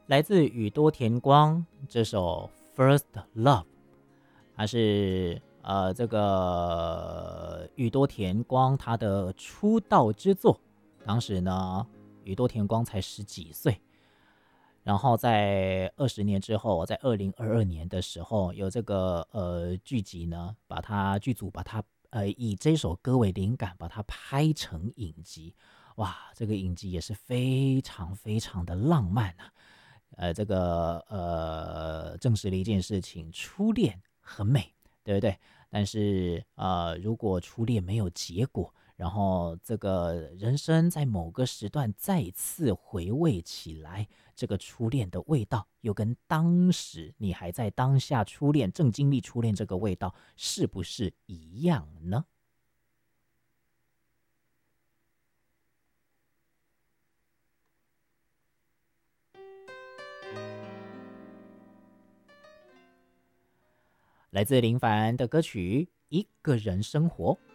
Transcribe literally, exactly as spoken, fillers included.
来自宇多田光这首《First Love》，它是呃这个宇多田光他的出道之作。当时呢，宇多田光才十几岁。然后在二十年之后，在二零二二年的时候，有这个呃剧集呢，把它剧组把它呃以这首歌为灵感，把它拍成影集。哇，这个影集也是非常非常的浪漫啊。呃，这个呃证实了一件事情，初恋很美，对不对？但是呃，如果初恋没有结果，然后这个人生在某个时段再次回味起来，这个初恋的味道，又跟当时你还在当下初恋正经历初恋这个味道，是不是一样呢？来自林凡的歌曲《一个人生活》。